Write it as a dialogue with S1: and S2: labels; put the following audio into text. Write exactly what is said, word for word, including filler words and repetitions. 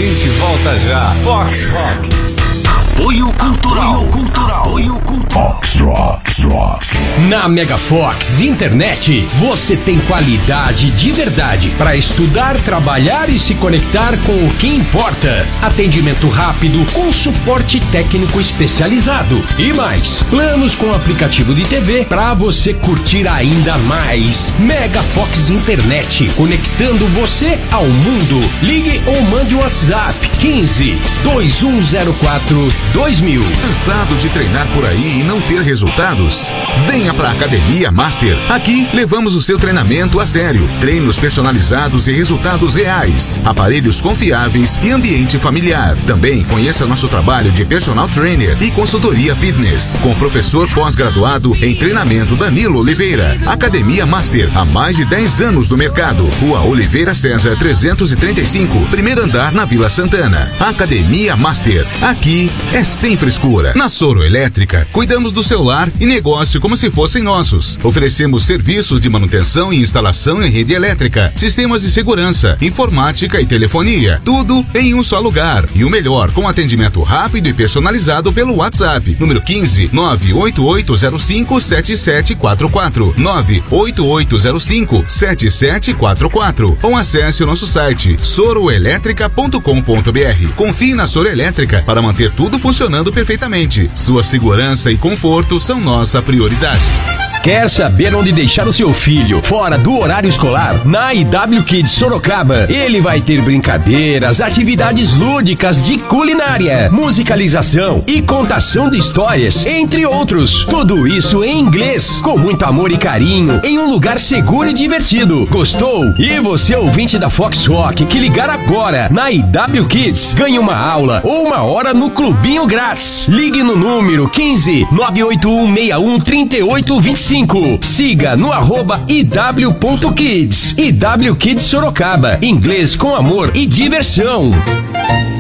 S1: gente volta já. Fox Rock.
S2: Apoio cultural. Cultural. Apoio cultural.
S3: Fox Rock, Rock.
S4: Na Mega Fox Internet, você tem qualidade de verdade para estudar, trabalhar e se conectar com o que importa. Atendimento rápido com suporte técnico especializado. E mais, planos com aplicativo de T V para você curtir ainda mais. Mega Fox Internet, conectando você ao mundo. Ligue ou mande um WhatsApp quinze, dois um zero quatro, dois mil.
S5: Cansado de treinar por aí e não ter resultados? Venha para a Academia Master. Aqui levamos o seu treinamento a sério. Treinos personalizados e resultados reais. Aparelhos confiáveis e ambiente familiar. Também conheça nosso trabalho de personal trainer e consultoria fitness. Com o professor pós-graduado em treinamento Danilo Oliveira. Academia Master, há mais de dez anos no mercado. Rua Oliveira César trezentos e trinta e cinco, primeiro andar na Vila Santana. Academia Master. Aqui é sem frescura. Na Soro Elétrica, cuidamos do seu lar e negócio como se fossem nossos. Oferecemos serviços de manutenção e instalação em rede elétrica, sistemas de segurança, informática e telefonia. Tudo em um só lugar. E o melhor, com atendimento rápido e personalizado pelo WhatsApp. Número quinze, nove oito oito zero cinco, sete sete quatro quatro. nove oito oito zero cinco, sete sete quatro quatro. Ou acesse o nosso site soroelétrica ponto com ponto br. Confie na Soro Elétrica para manter tudo funcionando perfeitamente. Sua segurança e conforto são nossa prioridade.
S4: Quer saber onde deixar o seu filho fora do horário escolar? Na I W Kids Sorocaba, ele vai ter brincadeiras, atividades lúdicas de culinária, musicalização e contação de histórias, entre outros. Tudo isso em inglês, com muito amor e carinho, em um lugar seguro e divertido. Gostou? E você, ouvinte da Fox Rock, que ligar agora na I W Kids, ganhe uma aula ou uma hora no clubinho grátis. Ligue no número quinze, nove oito um seis um, três oito dois cinco. Siga no arroba iw.kids. I W Kids Sorocaba. Inglês com amor e diversão.